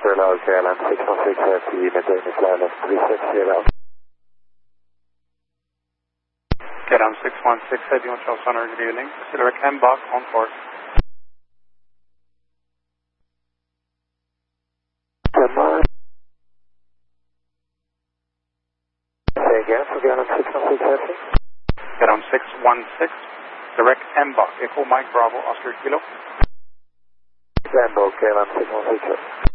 Oscar Log, KLM 616 Heavy, Medina Island, 360. KLM 616 Heavy on Charles Center, good evening. Silhouette Mbok on course. Say again for KLM 616 Heavy. KLM 616, direct Mbok, Echo Mike Bravo, Oscar Kilo. Bravo, KLM 616.